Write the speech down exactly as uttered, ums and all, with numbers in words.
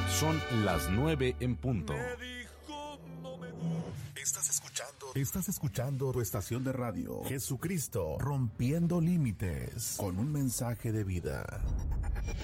Son las nueve en punto. Estás escuchando, estás escuchando tu estación de radio, Jesucristo Rompiendo Límites, con un mensaje de vida.